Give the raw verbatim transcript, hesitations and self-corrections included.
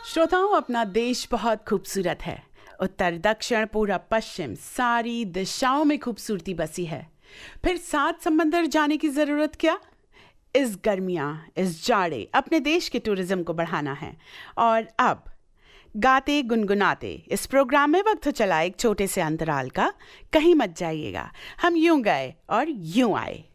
श्रोताओं, अपना देश बहुत खूबसूरत है। उत्तर दक्षिण पूरब पश्चिम सारी दिशाओं में खूबसूरती बसी है। फिर सात समंदर जाने की जरूरत क्या? इस गर्मियाँ, इस जाड़े अपने देश के टूरिज्म को बढ़ाना है। और अब गाते गुनगुनाते इस प्रोग्राम में वक्त चला एक छोटे से अंतराल का। कहीं मत जाइएगा, हम यूं गए और यूं आए।